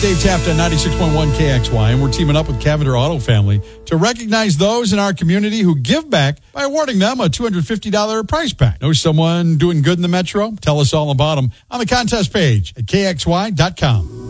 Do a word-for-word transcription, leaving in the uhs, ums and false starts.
Dave Taft on ninety-six point one K X Y, and we're teaming up with Cavender Auto Family to recognize those in our community who give back by awarding them a two hundred fifty dollars prize pack. Know someone doing good in the Metro? Tell us all about them on the contest page at K X Y dot com.